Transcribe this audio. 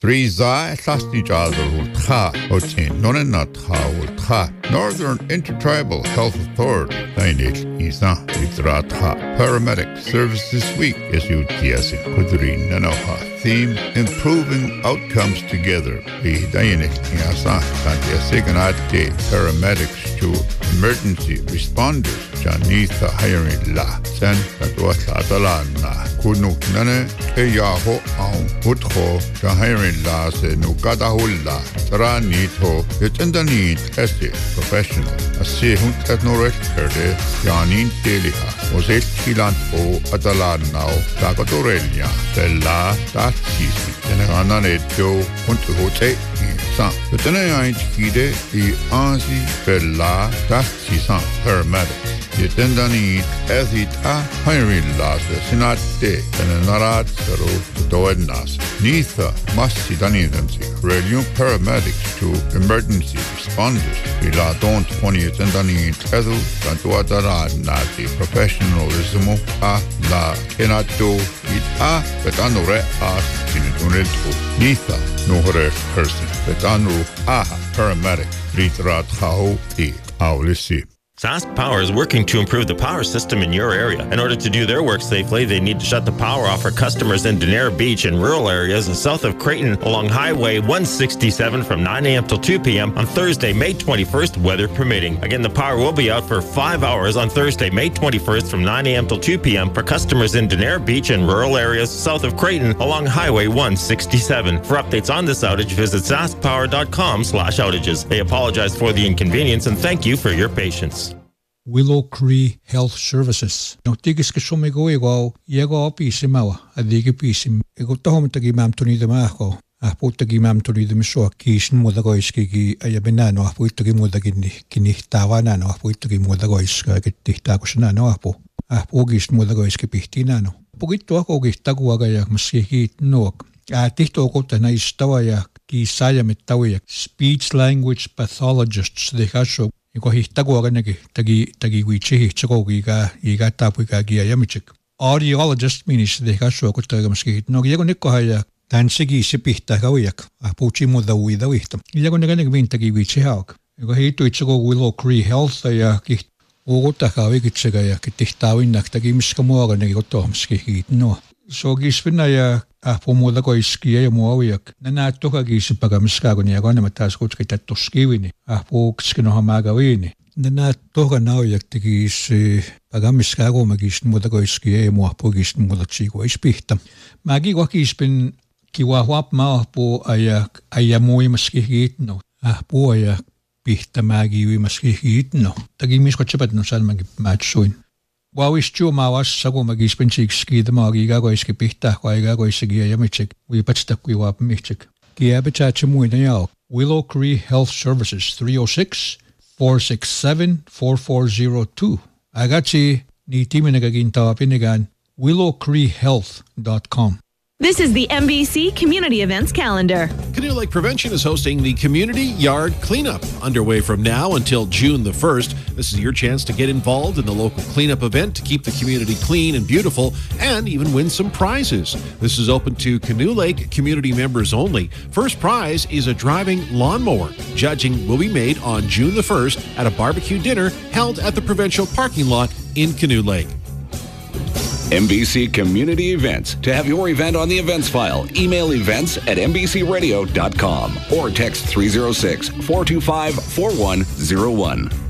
Three Zai Sasti Jadul Tha Otin Nonena Tha Tha Northern Intertribal Health Authority Dainit Isa Itratha Paramedic Service this week as you TS Kudri Nanoha theme Improving Outcomes Together the Dainit Isa Santia Siganate Paramedics to Emergency Responders Janitha Hiring La Sen Katwatha Atalana Kunuk Nane Eyaho Aum Utho Jahiring La Se Nukadahulla Taranito Yetendani Tesse Professional Asi Hunt Etnorek Erde Janin Teliha was it Chilant O Atalana Tagatorelia Bella Tatisi Teneganane Joe Huntuhote San Teneain Hide the Ansi Bella Tatisi Paramedics Yetendani Ethita Hiring Las Sinate Tenenarat Sero Doednas Nitha Masidanidamsi Relium Paramedics to Emergency Responders Vila Don't 20th Tendani Tezu Tantuatara Nati Professionalism A La Kenato It A Betanure A Sinutunelto Nitha Nohre Person Betanu A Paramedic Ritrat Hao E Aulisi Sask Power is working to improve the power system in your area. In order to do their work safely, they need to shut the power off for customers in Denair Beach and rural areas south of Creighton along Highway 167 from 9 a.m. till 2 p.m. on Thursday, May 21st, weather permitting. Again, the power will be out for 5 hours on Thursday, May 21st from 9 a.m. till 2 p.m. for customers in Denair Beach and rural areas south of Creighton along Highway 167. For updates on this outage, visit saskpower.com/outages. They apologize for the inconvenience and thank you for your patience. Willow Cree Health Services. No tigis ke sumigo ego yego opisimawa adigi pisim ego tohom tagi mam tuni de maho a putagi mam tuni de miso kisn modago iski ayabenano a putagi modagini kini tawana no a putagi modago iska ke tihta kusna no a pugis modago iski pihtinano pugitto ako gistagu aga maski no a tihto ko tana istawa ki saya metawi speech language pathologists de hasho Iko hihtagu aganagi tagi wichi hichako iga tapu iga gia yamichik. Audiologist minis de kasho kutaga maski no yego nikko haya tansigi sipihta gawiak a puchi muda uida wihtam. Yego naganig min tagi wichi hauk. Iko hitu ichako Willow Cree Health ya ki ugota kawi kitsaga ya kitihtawi nak tagi miskamu aganagi goto maski hit no. So gispina ya a pomoda ko iski ya muawiak na toka gisipaga miskago ni agona matas ko kita toskiwini a po kskino hamagawini na toka nauyak tigis pagamiskago magis moda ko iski ya muapo gis moda chigo ispihta magi ko gispin kiwahwap ma po aya moi maskihit no a po aya pihta magi wi maskihit no tagi misko chepat no salman matsuin Wawistu mawas sago magispensik ski the magiga go iski pihta kwaiga go isigi yamichik we patsta kwiwap michik kiabecha muina yao Willow Cree Health Services 306-467-4402 agachi ni timinagagintawa pinigan willowcreehealth.com. This is the MBC Community Events Calendar. Canoe Lake Prevention is hosting the Community Yard Cleanup, underway from now until June the 1st. This is your chance to get involved in the local cleanup event to keep the community clean and beautiful and even win some prizes. This is open to Canoe Lake community members only. First prize is a driving lawnmower. Judging will be made on June the 1st at a barbecue dinner held at the Provincial parking lot in Canoe Lake. MBC Community Events. To have your event on the events file, email events@mbcradio.com or text 306-425-4101.